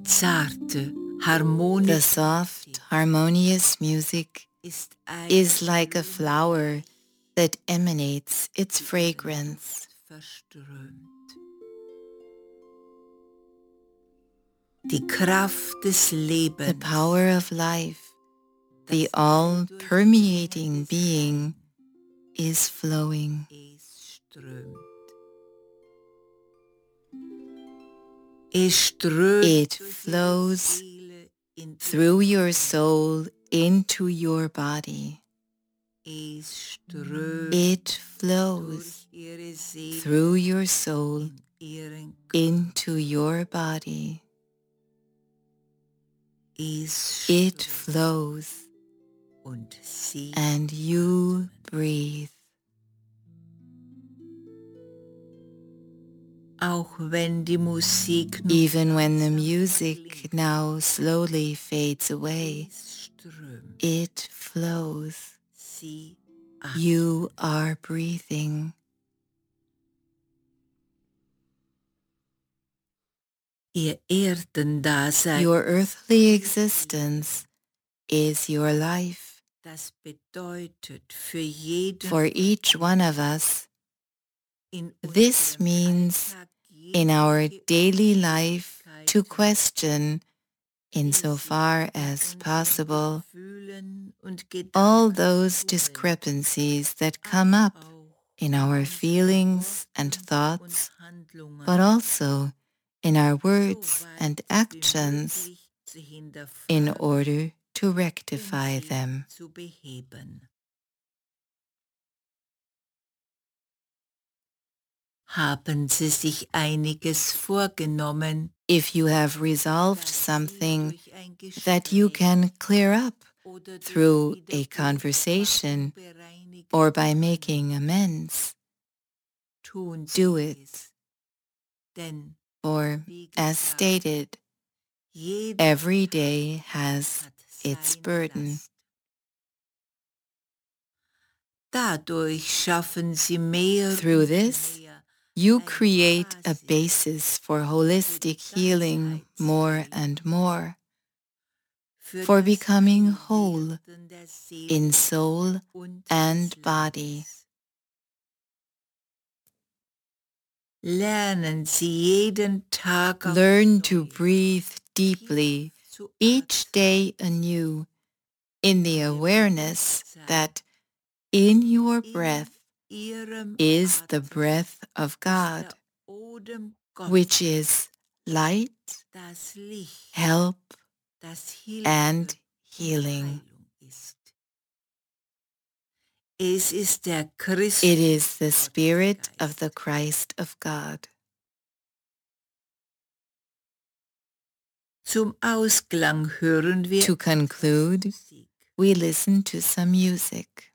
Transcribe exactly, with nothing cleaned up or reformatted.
zarte, The harmonische soft, harmonious music ist is like a flower that emanates its fragrance. verströmt. Die Kraft des The Lebens, power of life, the all-permeating being, is flowing. es strömt. Es strömt It durch flows ihre Seele in through your soul into your body. Es strömt It flows durch ihre Seele through your soul in ihren into your body. Es It strömt flows, und sie and you breathe. auch wenn die Musik nun Even when the langsam music verklingt, now slowly fades away, es strömt, it flows. sie atmet. You are breathing. Ihr Erdendasein, Your earthly existence is your life. das bedeutet für jeden For each one of us, in this unserem means Alltag in our jegliche daily life to Unsicherheit, question, die insofar sich in as unseren possible, Gefühlen und all Gedanken those tummeln, discrepancies that come aber up auch in our unsere feelings and Worte thoughts, und Handlungen but also in our so words weit and wie actions möglich zu in hinterfragen, order to um rectify sie them. zu beheben. Haben Sie sich einiges vorgenommen, If you have resolved das Sie something durch ein that you Gespräch can clear up oder durch through a Wiedergutmachung conversation bereinigen or by können, making amends, tun Sie do es. it. Denn, For, wie as gesagt, stated, jeder every day has hat its seine burden. Last. Dadurch schaffen Sie mehr Through und this, mehr you eine create a Basis basis for für holistic die healing more Ganzheitsheilung, and more, für for das becoming whole Heilwerden der Seele in soul und and des body. Leibes. Lernen Sie jeden Tag aufs Learn to Neue breathe deeply tief zu each day atmen, anew in the Ihr awareness Bewusstsein that in your in breath Ihrem is the Atem breath of ist God, der Odem which Gottes, is light, das Licht, help, das Hilfe and und healing. Heilung ist. Es ist der It Christus is the Spirit of Gottesgeist. the Christ of God. Zum Ausklang hören wir To etwas conclude, Musik. we listen to some music.